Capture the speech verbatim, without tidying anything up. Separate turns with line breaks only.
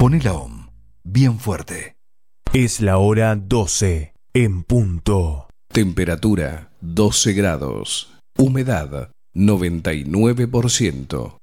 Poné la O M bien fuerte.
Es la hora doce en punto.
Temperatura doce grados. Humedad noventa y nueve por ciento.